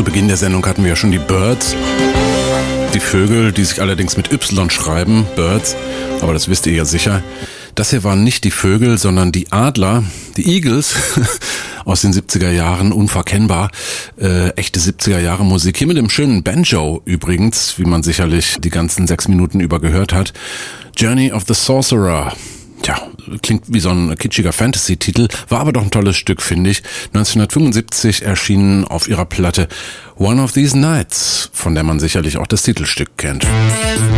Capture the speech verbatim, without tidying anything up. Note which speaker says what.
Speaker 1: Beginn der Sendung hatten wir ja schon die Byrds. Die Vögel, die sich allerdings mit Y schreiben, Birds, aber das wisst ihr ja sicher. Das hier waren nicht die Vögel, sondern die Adler, die Eagles aus den siebziger Jahren, unverkennbar. Äh, echte siebziger Jahre Musik. Hier mit dem schönen Banjo übrigens, wie man sicherlich die ganzen sechs Minuten über gehört hat. Journey of the Sorcerer. Tja, klingt wie so ein kitschiger Fantasy-Titel, war aber doch ein tolles Stück, finde ich. neunzehnhundertfünfundsiebzig erschienen auf ihrer Platte One of These Nights, von der man sicherlich auch das Titelstück kennt.